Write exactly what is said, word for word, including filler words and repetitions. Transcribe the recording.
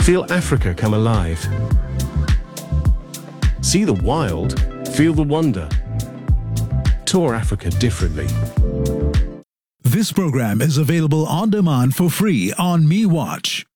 Feel Africa come alive. See the wild, feel the wonder. Tour Africa differently. This program is available on demand for free on MeWatch.